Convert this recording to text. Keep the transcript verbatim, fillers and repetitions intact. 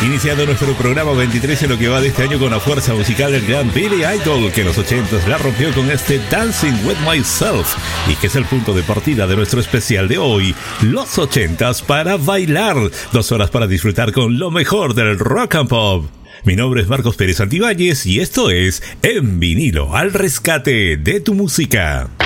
Iniciando nuestro programa veintitrés en lo que va de este año con la fuerza musical del gran Billy Idol, que en los ochentas la rompió con este Dancing With Myself, y que es el punto de partida de nuestro especial de hoy, los ochentas para bailar, dos horas para disfrutar con lo mejor del rock and pop. Mi nombre es Marcos Pérez Antibáñez y esto es En Vinilo, al rescate de tu música.